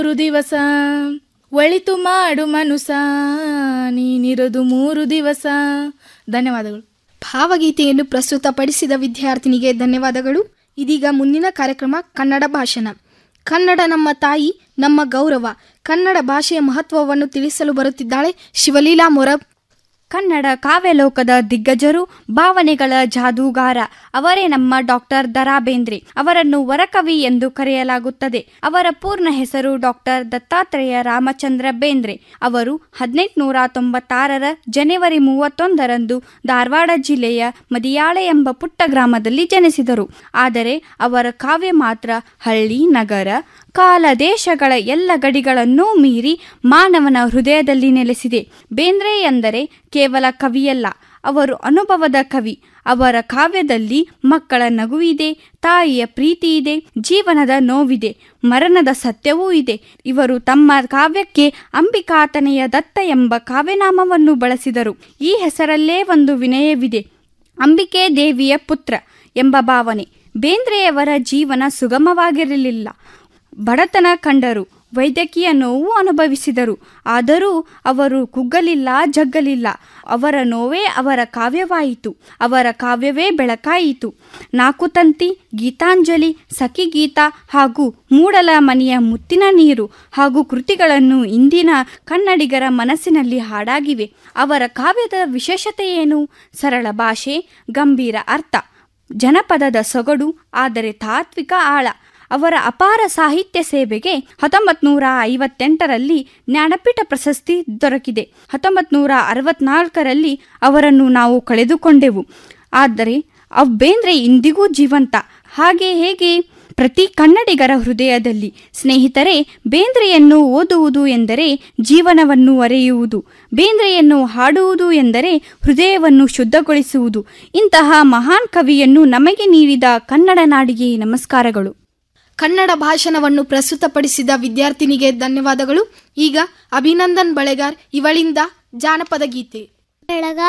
ದಿವಸ ಒಳಿತು ಮಾಡು ಮನುಸ ನೀನಿರೋದು 3 ದಿವಸ. ಧನ್ಯವಾದಗಳು. ಭಾವಗೀತೆಯನ್ನು ಪ್ರಸ್ತುತಪಡಿಸಿದ ವಿದ್ಯಾರ್ಥಿನಿಗೆ ಧನ್ಯವಾದಗಳು. ಇದೀಗ ಮುಂದಿನ ಕಾರ್ಯಕ್ರಮ ಕನ್ನಡ ಭಾಷಣ. ಕನ್ನಡ ನಮ್ಮ ತಾಯಿ, ನಮ್ಮ ಗೌರವ. ಕನ್ನಡ ಭಾಷೆಯ ಮಹತ್ವವನ್ನು ತಿಳಿಸಲು ಬರುತ್ತಿದ್ದಾಳೆ ಶಿವಲೀಲಾ ಮೊರಬ್. ಕನ್ನಡ ಕಾವ್ಯಲೋಕದ ದಿಗ್ಗಜರು, ಭಾವನೆಗಳ ಜಾದೂಗಾರ ಅವರೇ ನಮ್ಮ ಡಾಕ್ಟರ್ ದ.ರಾ. ಬೇಂದ್ರೆ. ಅವರನ್ನು ವರಕವಿ ಎಂದು ಕರೆಯಲಾಗುತ್ತದೆ. ಅವರ ಪೂರ್ಣ ಹೆಸರು ಡಾಕ್ಟರ್ ದತ್ತಾತ್ರೇಯ ರಾಮಚಂದ್ರ ಬೇಂದ್ರೆ. ಅವರು 1896 ಜನವರಿ 31 ಧಾರವಾಡ ಜಿಲ್ಲೆಯ ಮದಿಯಾಳೆ ಎಂಬ ಪುಟ್ಟ ಗ್ರಾಮದಲ್ಲಿ ಜನಿಸಿದರು. ಆದರೆ ಅವರ ಕಾವ್ಯ ಮಾತ್ರ ಹಳ್ಳಿ, ನಗರ, ಕಾಲ, ದೇಶಗಳ ಎಲ್ಲ ಗಡಿಗಳನ್ನೂ ಮೀರಿ ಮಾನವನ ಹೃದಯದಲ್ಲಿ ನೆಲೆಸಿದೆ. ಬೇಂದ್ರೆ ಎಂದರೆ ಕೇವಲ ಕವಿಯಲ್ಲ, ಅವರು ಅನುಭವದ ಕವಿ. ಅವರ ಕಾವ್ಯದಲ್ಲಿ ಮಕ್ಕಳ ನಗುವಿದೆ, ತಾಯಿಯ ಪ್ರೀತಿ ಇದೆ, ಜೀವನದ ನೋವಿದೆ, ಮರಣದ ಸತ್ಯವೂ ಇದೆ. ಇವರು ತಮ್ಮ ಕಾವ್ಯಕ್ಕೆ ಅಂಬಿಕಾತನೆಯ ದತ್ತ ಎಂಬ ಕಾವ್ಯನಾಮವನ್ನು ಬಳಸಿದರು. ಈ ಹೆಸರಲ್ಲೇ ಒಂದು ವಿನಯವಿದೆ, ಅಂಬಿಕೆ ದೇವಿಯ ಪುತ್ರ ಎಂಬ ಭಾವನೆ. ಬೇಂದ್ರೆಯವರ ಜೀವನ ಸುಗಮವಾಗಿರಲಿಲ್ಲ. ಬಡತನ ಕಂಡರು, ವೈದ್ಯಕೀಯ ನೋವು ಅನುಭವಿಸಿದರು. ಆದರೂ ಅವರು ಕುಗ್ಗಲಿಲ್ಲ, ಜಗ್ಗಲಿಲ್ಲ. ಅವರ ನೋವೇ ಅವರ ಕಾವ್ಯವಾಯಿತು, ಅವರ ಕಾವ್ಯವೇ ಬೆಳಕಾಯಿತು. ನಾಕುತಂತಿ, ಗೀತಾಂಜಲಿ, ಸಖಿಗೀತ ಹಾಗೂ ಮೂಡಲ ಮನೆಯ ಮುತ್ತಿನ ನೀರು ಹಾಗೂ ಕೃತಿಗಳನ್ನು ಇಂದಿನ ಕನ್ನಡಿಗರ ಮನಸ್ಸಿನಲ್ಲಿ ಹಾಡಾಗಿವೆ. ಅವರ ಕಾವ್ಯದ ವಿಶೇಷತೆ ಏನು? ಸರಳ ಭಾಷೆ, ಗಂಭೀರ ಅರ್ಥ, ಜನಪದದ ಸೊಗಡು, ಆದರೆ ತಾತ್ವಿಕ ಆಳ. ಅವರ ಅಪಾರ ಸಾಹಿತ್ಯ ಸೇವೆಗೆ 1958 ಜ್ಞಾನಪೀಠ ಪ್ರಶಸ್ತಿ ದೊರಕಿದೆ. 1964 ಅವರನ್ನು ನಾವು ಕಳೆದುಕೊಂಡೆವು. ಆದರೆ ಬೇಂದ್ರೆ ಇಂದಿಗೂ ಜೀವಂತ. ಹಾಗೆ ಹೇಗೆ? ಪ್ರತಿ ಕನ್ನಡಿಗರ ಹೃದಯದಲ್ಲಿ. ಸ್ನೇಹಿತರೆ, ಬೇಂದ್ರೆಯನ್ನು ಓದುವುದು ಎಂದರೆ ಜೀವನವನ್ನು ಅರೆಯುವುದು. ಬೇಂದ್ರೆಯನ್ನು ಹಾಡುವುದು ಎಂದರೆ ಹೃದಯವನ್ನು ಶುದ್ಧಗೊಳಿಸುವುದು. ಇಂತಹ ಮಹಾನ್ ಕವಿಯನ್ನು ನಮಗೆ ನೀಡಿದ ಕನ್ನಡ ನಾಡಿಗೆ ನಮಸ್ಕಾರಗಳು. ಕನ್ನಡ ಭಾಷಣವನ್ನು ಪ್ರಸ್ತುತಪಡಿಸಿದ ವಿದ್ಯಾರ್ಥಿನಿಗೆ ಧನ್ಯವಾದಗಳು. ಈಗ ಅಭಿನಂದನ್ ಬಳೆಗಾರ್ ಇವಳಿಂದ ಜಾನಪದ ಗೀತೆ.